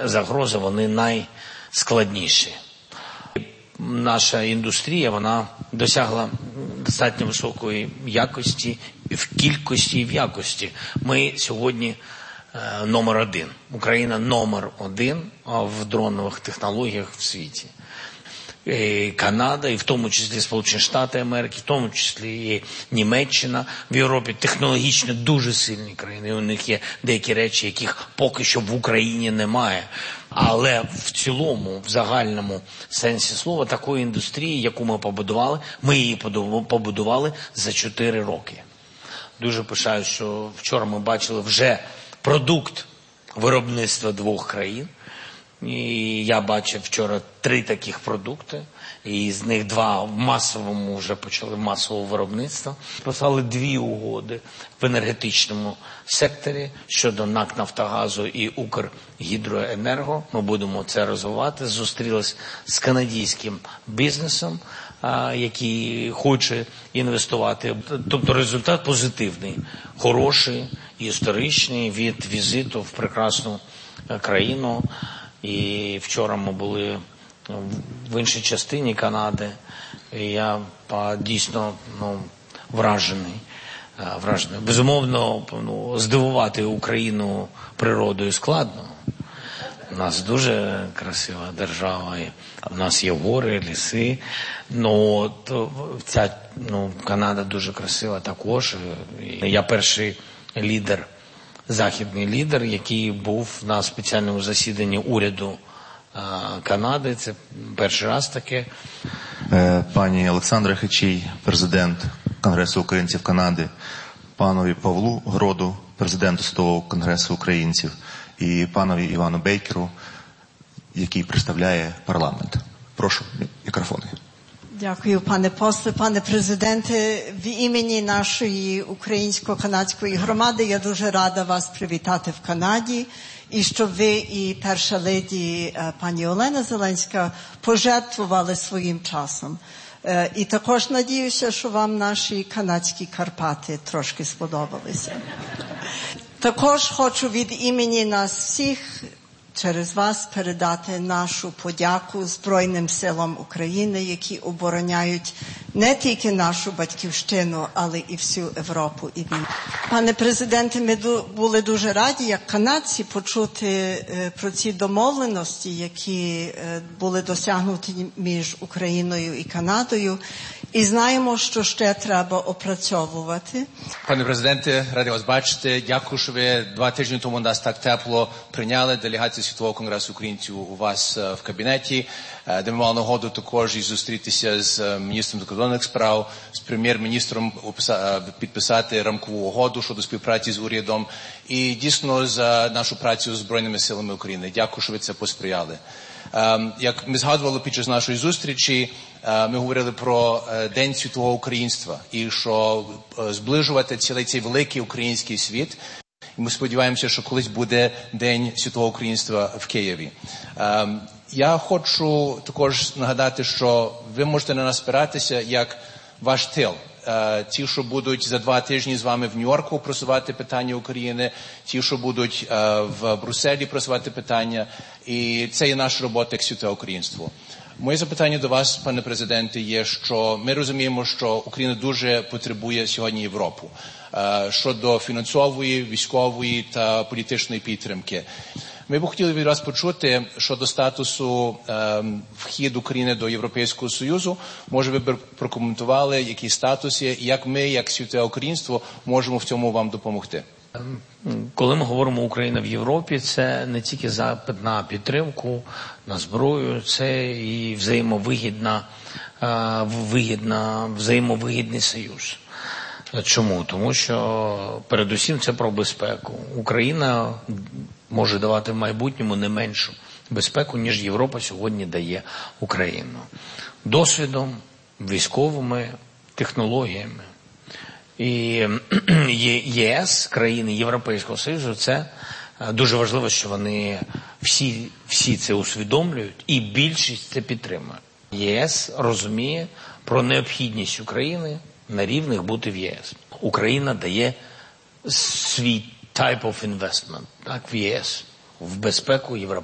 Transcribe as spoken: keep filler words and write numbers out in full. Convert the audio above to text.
загрози, вони найскладніші. Наша індустрія, вона досягла достатньо високої якості в кількості і в якості. Ми сьогодні е, номер один. Україна номер один в дронових технологіях в світі. І Канада, і в тому числі Сполучені Штати Америки, в тому числі і Німеччина. В Європі технологічно дуже сильні країни. І у них є деякі речі, яких поки що в Україні немає. Але в цілому, в загальному сенсі слова, такої індустрії, яку ми побудували, ми її побудували за чотири роки. Дуже пишаю, що вчора ми бачили вже продукт виробництва двох країн. І я бачив вчора три таких продукти, і з них два в масовому вже почали масове виробництво. Писали дві угоди в енергетичному секторі щодо НАК «Нафтогазу» і «Укргідроенерго». Ми будемо це розвивати. Зустрілись з канадським бізнесом, який хоче інвестувати. Тобто результат позитивний, хороший, історичний від візиту в прекрасну країну. І вчора ми були в іншій частині Канади, і я дійсно ну, вражений. вражений. Безумовно, ну, здивувати Україну природою складно. У нас дуже красива держава, і у нас є гори, ліси. Ну, то ця ну, Канада дуже красива також. І я перший лідер, західний лідер, який був на спеціальному засіданні уряду а, Канади. Це перший раз таке. Пані Олександра Хичій, президент Конгресу українців Канади, панові Павлу Гроду, президенту Світового конгресу українців, і панові Івану Бейкеру, який представляє парламент. Прошу, мікрофони. Дякую, пане после, пане президенте. В імені нашої українсько-канадської громади я дуже рада вас привітати в Канаді. І щоб ви і перша леді пані Олена Зеленська пожертвували своїм часом. І також надіюся, що вам наші канадські Карпати трошки сподобалися. Також хочу від імені нас всіх через вас передати нашу подяку Збройним силам України, які обороняють не тільки нашу батьківщину, але і всю Європу і війну. Пане президенте, ми були дуже раді, як канадці, почути е, про ці домовленості, які е, були досягнуті між Україною і Канадою. І знаємо, що ще треба опрацьовувати. Пане президенте, раді вас бачити. Дякую, що ви два тижні тому нас так тепло прийняли делегацію Світового конгресу українців у вас в кабінеті, де ми мали нагоду також і зустрітися з міністром закордонних справ, з прем'єр-міністром підписати рамкову угоду щодо співпраці з урядом і дійсно за нашу працю з Збройними силами України. Дякую, що ви це посприяли. Як ми згадували під час нашої зустрічі, ми говорили про День світового українства і що зближувати цілий цей великий український світ. І ми сподіваємося, що колись буде День світового українства в Києві. Я хочу також нагадати, що ви можете на нас спиратися як ваш тил. Ті, що будуть за два тижні з вами в Нью-Йорку просувати питання України, ті, що будуть в Брюсселі просувати питання. І це є наша робота як світове українство. Моє запитання до вас, пане президенте, є, що ми розуміємо, що Україна дуже потребує сьогодні Європу щодо фінансової, військової та політичної підтримки. Ми б хотіли від вас почути щодо статусу е, вхід України до Європейського Союзу. Може, ви б прокоментували, який статус є, і як ми, як світове українство, можемо в цьому вам допомогти? Коли ми говоримо «Україна в Європі», це не тільки запит на підтримку, на зброю, це і взаємовигідна, вигідна, взаємовигідний союз. Чому? Тому що передусім це про безпеку. Україна може давати в майбутньому не меншу безпеку, ніж Європа сьогодні дає Україну. Досвідом, військовими технологіями. І ЄС, країни Європейського Союзу, це дуже важливо, що вони всі, всі це усвідомлюють і більшість це підтримує. ЄС розуміє про необхідність України на рівних бути в ЄС. Україна дає свій type of investment, так, в ЄС, в безпеку Європейського